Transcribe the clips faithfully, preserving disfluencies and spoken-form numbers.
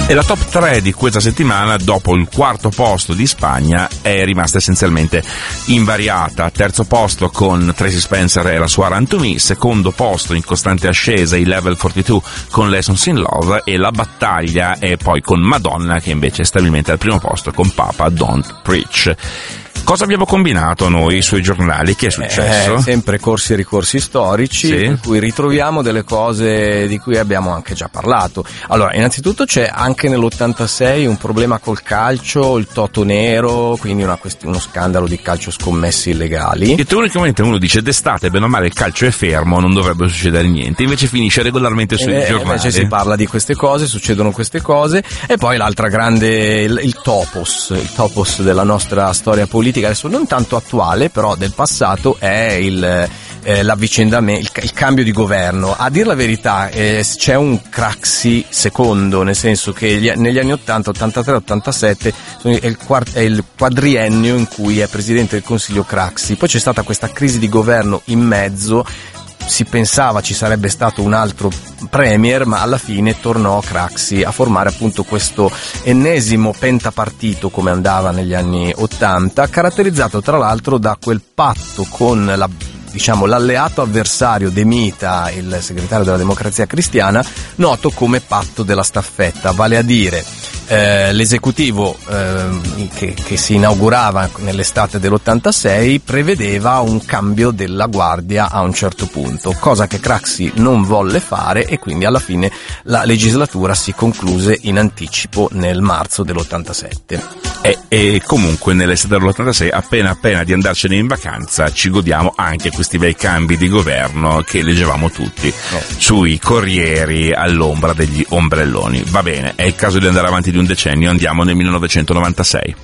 E la top tre di questa settimana, dopo il quarto posto di Spagna, è rimasta essenzialmente invariata. Terzo posto con Tracy Spencer e la sua Run to Me, secondo posto in costante ascesa i Level quarantadue con Lessons in Love, e la battaglia è poi con Madonna, che invece è stabilmente al primo posto con Papa Don't Preach. Cosa abbiamo combinato noi sui giornali? Che è successo? Eh, sempre corsi e ricorsi storici, sì, in cui ritroviamo delle cose di cui abbiamo anche già parlato. Allora, innanzitutto c'è anche nell'ottantasei un problema col calcio, il toto nero, quindi una quest- uno scandalo di calcio scommesse illegali. E teoricamente uno dice d'estate, bene o male il calcio è fermo, non dovrebbe succedere niente, invece finisce regolarmente sui eh, giornali. Invece si parla di queste cose, succedono queste cose. E poi l'altra grande, il, il topos, il topos della nostra storia politica, adesso non tanto attuale, però del passato, è il eh, l'avvicendamento, il, il cambio di governo. A dir la verità, eh, c'è un Craxi secondo, nel senso che gli, negli anni ottanta, ottantatré, ottantasette è il, quart- è il quadriennio in cui è presidente del Consiglio Craxi. Poi c'è stata questa crisi di governo in mezzo. Si pensava ci sarebbe stato un altro premier, ma alla fine tornò Craxi a formare appunto questo ennesimo pentapartito, come andava negli anni ottanta, caratterizzato tra l'altro da quel patto con la, diciamo, l'alleato avversario De Mita, il segretario della Democrazia Cristiana, noto come patto della staffetta, vale a dire Eh, l'esecutivo eh, che, che si inaugurava nell'estate dell'ottantasei prevedeva un cambio della guardia a un certo punto, cosa che Craxi non volle fare, e quindi alla fine la legislatura si concluse in anticipo nel marzo dell'ottantasette. E, e comunque nell'estate dell'ottantasei, appena appena di andarcene in vacanza, ci godiamo anche questi bei cambi di governo che leggevamo tutti eh. sui corrieri all'ombra degli ombrelloni. Va bene, è il caso di andare avanti di un decennio, andiamo nel millenovecentonovantasei.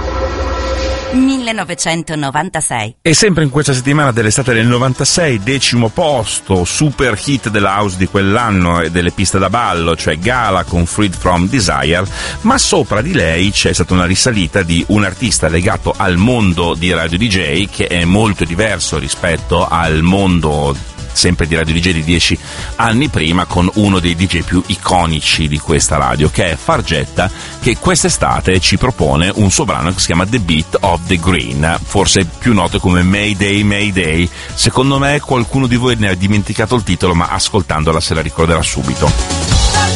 millenovecentonovantasei. E sempre in questa settimana dell'estate del novantasei, decimo posto, super hit della house di quell'anno e delle piste da ballo, cioè Gala con Freed From Desire, ma sopra di lei c'è stata una risalita di un artista legato al mondo di Radio D J, che è molto diverso rispetto al mondo sempre di Radio D J di dieci anni prima, con uno dei D J più iconici di questa radio, che è Fargetta, che quest'estate ci propone un suo brano che si chiama The Beat of the Green, forse più noto come Mayday Mayday. Secondo me qualcuno di voi ne ha dimenticato il titolo, ma ascoltandola se la ricorderà subito.